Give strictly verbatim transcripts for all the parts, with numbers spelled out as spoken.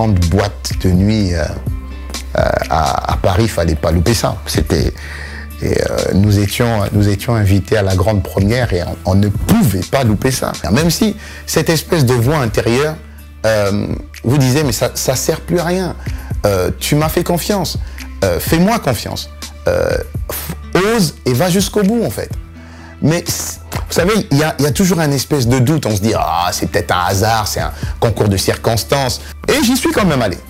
grandes boîtes de nuit euh, euh, à, à Paris, il fallait pas louper ça. C'était, et, euh, nous, étions, nous étions invités à la grande première et on, on ne pouvait pas louper ça. Même si cette espèce de voix intérieure euh, vous disait, mais ça ne sert plus à rien. Euh, tu m'as fait confiance. Euh, fais-moi confiance. Euh, ose et va jusqu'au bout, en fait. Mais vous savez, il y a, y a toujours un espèce de doute. On se dit, ah, c'est peut-être un hasard, c'est un concours de circonstances. Et j'y suis quand même allé.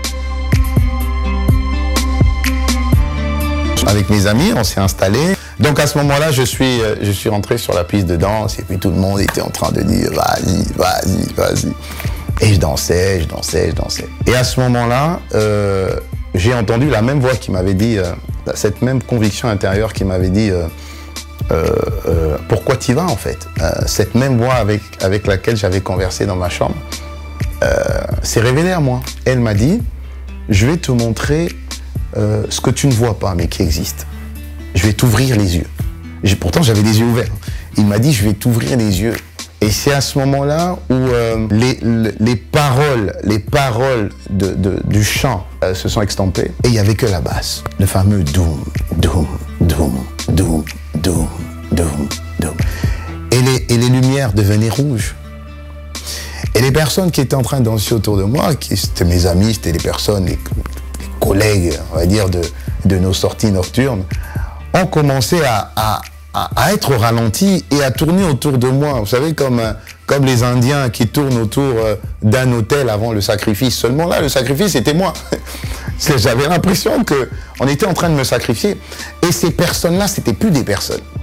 Avec mes amis, on s'est installés. Donc à ce moment-là, je suis, je suis rentré sur la piste de danse et puis tout le monde était en train de dire, vas-y, vas-y, vas-y. Et je dansais, je dansais, je dansais. Et à ce moment-là, euh, j'ai entendu la même voix qui m'avait dit, euh, cette même conviction intérieure qui m'avait dit, euh, euh, euh, pourquoi t'y vas en fait euh, cette même voix avec, avec laquelle j'avais conversé dans ma chambre, euh, s'est révélée à moi. Elle m'a dit, je vais te montrer euh, ce que tu ne vois pas, mais qui existe. Je vais t'ouvrir les yeux. J'ai, pourtant, j'avais les yeux ouverts. Il m'a dit, je vais t'ouvrir les yeux. Et c'est à ce moment-là où euh, les, les, les paroles, les paroles de, de, du chant euh, se sont extampées. Et il n'y avait que la basse. Le fameux doum, doum, doum, doum, doum, doum, doum. Et les, et les lumières devenaient rouges. Et les personnes qui étaient en train de danser autour de moi, qui, c'était mes amis, c'était les personnes, les, les collègues, on va dire, de, de nos sorties nocturnes, ont commencé à... à À, à être au ralenti et à tourner autour de moi. Vous savez, comme, comme les Indiens qui tournent autour d'un autel avant le sacrifice. Seulement là, le sacrifice, c'était moi. J'avais l'impression qu'on était en train de me sacrifier. Et ces personnes-là, c'était plus des personnes.